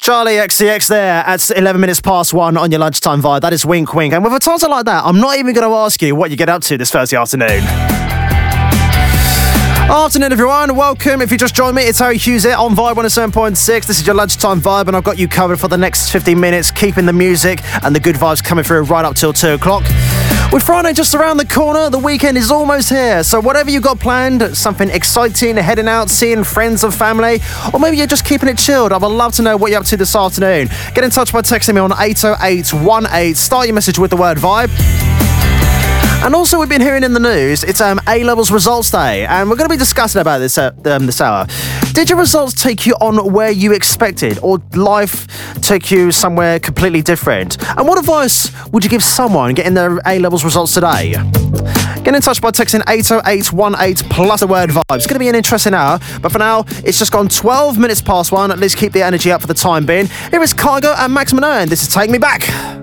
Charlie XCX there at 11 minutes past 1 on your lunchtime vibe. That is Wink Wink. And with a title like that, I'm not even going to ask you what you get up to this Thursday afternoon. Afternoon, everyone. Welcome. If you just joined me, it's Harry Hughes here on Vibe 107.6. This is your lunchtime vibe, and I've got you covered for the next 15 minutes, keeping the music and the good vibes coming through right up till 2 o'clock. With Friday just around the corner, the weekend is almost here. So whatever you got planned, something exciting, heading out, seeing friends and family, or maybe you're just keeping it chilled, I would love to know what you're up to this afternoon. Get in touch by texting me on 80818. Start your message with the word vibe. And also, we've been hearing in the news, it's A-Levels Results Day, and we're going to be discussing about this this hour. Did your results take you on where you expected, or life took you somewhere completely different? And what advice would you give someone getting their A-Levels results today? Get in touch by texting 80818 plus the word vibe. It's going to be an interesting hour, but for now, it's just gone 12 minutes past 1. Let's keep the energy up for the time being. Here is Kygo and Max Minogue, and this is Take Me Back.